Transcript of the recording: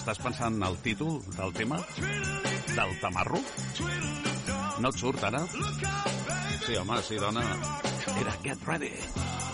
Estàs pensant el títol del tema? Del tamarro? No et surt ara? Sí, home, sí, dona. Era Get Ready.